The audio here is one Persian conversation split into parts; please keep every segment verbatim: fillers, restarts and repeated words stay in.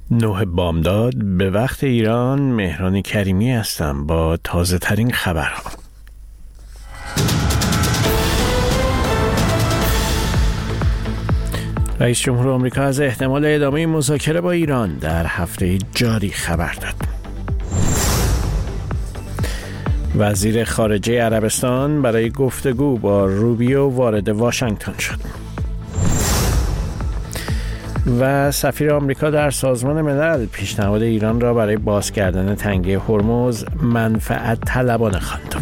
نه بامداد به وقت ایران. مهران کریمی هستم با تازه ترین خبرها. رئیس جمهور آمریکا از احتمال ادامه مذاکره با ایران در هفته جاری خبر داد. وزیر خارجه عربستان برای گفتگو با روبیو وارد واشنگتن شد. و سفیر آمریکا در سازمان ملل پیشنهاد ایران را برای باز کردن تنگه هرمز منفعت طلبانه خواند.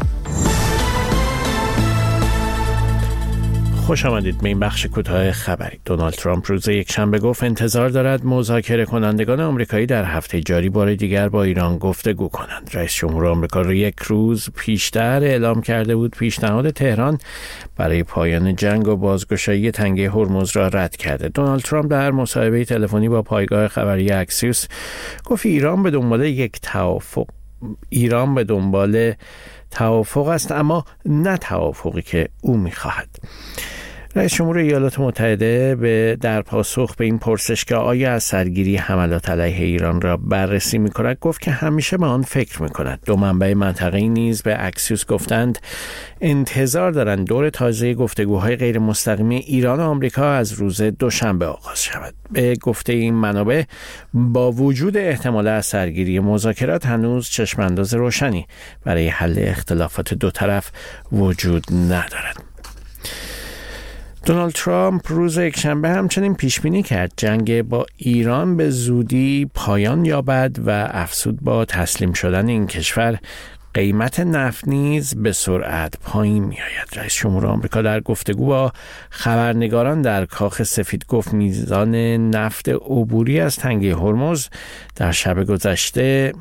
خوش آمدید به این بخش کوتاه خبری. دونالد ترامپ روز یکشنبه گفت انتظار دارد مذاکره کنندگان آمریکایی در هفته جاری بار دیگر با ایران گفتگو کنند. رئیس جمهور آمریکا را یک روز پیشتر اعلام کرده بود پیشنهاد تهران برای پایان جنگ و بازگشایی تنگه هرمز را رد کرده. دونالد ترامپ در مصاحبه تلفنی با پایگاه خبری اکسیوس گفت ایران به دنبال یک توافق ایران به دنبال توافق است، اما نه توافقی که او می‌خواهد. رئیس جمهور ایالات متحده به در پاسخ به این پرسش که آیا از سرگیری حملات علیه ایران را بررسی می‌کند گفت که همیشه به آن فکر می‌کند. دو منبع منطقه‌ای نیز به اکسیوس گفتند انتظار دارند دور تازه گفتگوهای غیر مستقیم ایران و آمریکا از روز دوشنبه آغاز شود. به گفته این منابع با وجود احتمال از سرگیری مذاکرات هنوز چشم‌انداز روشنی برای حل اختلافات دو طرف وجود ندارد. دونالد ترامپ روز یکشنبه همچنین پیشبینی کرد جنگ با ایران به زودی پایان یابد و افزود با تسلیم شدن این کشور قیمت نفت نیز به سرعت پایین می آید. رئیس جمهور آمریکا در گفتگو با خبرنگاران در کاخ سفید گفت میزان نفت عبوری از تنگه هرمز در شب گذشته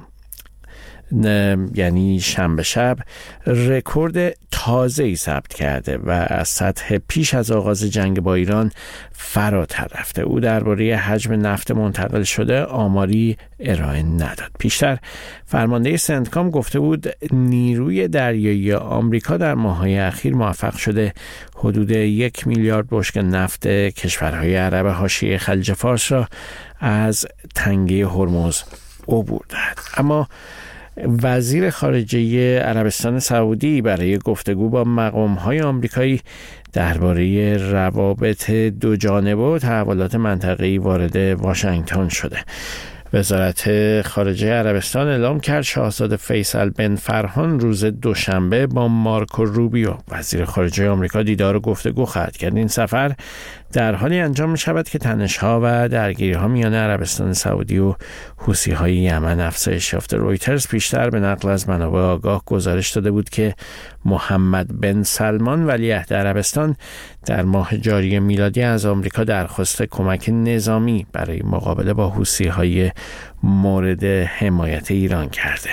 یعنی شنبه شب رکورد تازه‌ای ثبت کرده و از سطح پیش از آغاز جنگ با ایران فراتر رفته. او درباره حجم نفت منتقل شده آماری ارائه نداد. پیشتر فرمانده سنتکام گفته بود نیروی دریایی آمریکا در ماه‌های اخیر موفق شده حدود یک میلیارد بشکه نفت کشورهای عرب حاشیه خلیج فارس را از تنگه هرمز عبور دهد. اما وزیر خارجه عربستان سعودی برای گفتگو با مقام‌های آمریکایی درباره روابط دو جانبه و تحولات منطقه‌ای وارد واشنگتن شده. وزارت خارجه عربستان اعلام کرد شاهزاده فیصل بن فرهان روز دوشنبه با مارکو روبیو وزیر خارجه آمریکا دیدار و گفتگو خواهد کرد. این سفر در حالی انجام می شود که تنش‌ها و درگیری‌ها میان عربستان سعودی و حوثی‌های یمن افزایش یافته. رویترز پیشتر به نقل از منابع آگاه گزارش داده بود که محمد بن سلمان ولیعهد عربستان در ماه جاری میلادی از آمریکا درخواست کمک نظامی برای مقابله با حوثی‌های مورد حمایت ایران کرده.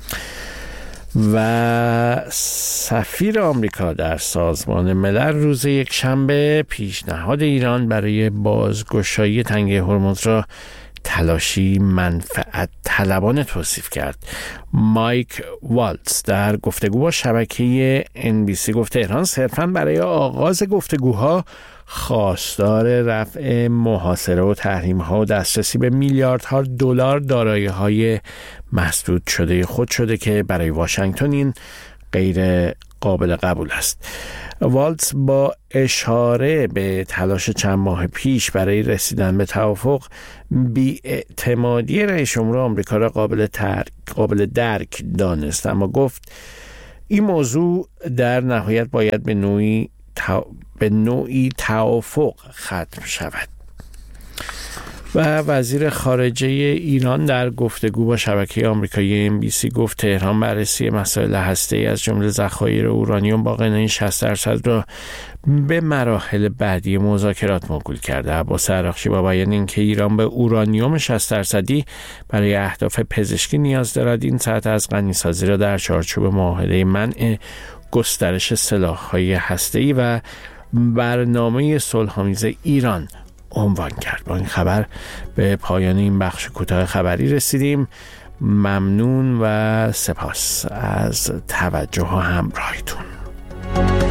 و سفیر آمریکا در سازمان ملل روز یکشنبه پیشنهاد ایران برای بازگشایی تنگه هرمز را تلاشی منفعت طلبانه توصیف کرد. مایک والتز در گفتگو با شبکه ان بی سی گفت تهران صرفاً برای آغاز گفتگوها خواستار رفع محاصره و تحریم‌ها و دسترسی به میلیاردها دلار دارایی‌های مسدود شده خود شده که برای واشنگتن این غیر قابل قبول است. والتز با اشاره به تلاش چند ماه پیش برای رسیدن به توافق بی‌اعتمادی رئیس جمهور آمریکا را قابل ترک قابل درک دانست، اما گفت این موضوع در نهایت باید به نوعی به نوعی توافق ختم شود. و وزیر خارجه ایران در گفتگو با شبکه آمریکایی ام بی سی گفت تهران بررسی مسائل هسته‌ای از جمله ذخایر اورانیوم با غنای شصت درصد را به مراحل بعدی مذاکرات موکول کرده. عباس عراقچی با بیان اینکه ایران به اورانیوم شصت درصدی برای اهداف پزشکی نیاز دارد، این سطح از غنیسازی را در چارچوب معاهده منع گسترش سلاح‌های هسته‌ای و برنامه صلح‌آمیز ایران عنوان کرد. با این خبر به پایان این بخش کوتاه خبری رسیدیم. ممنون و سپاس از توجه و همراهیتون.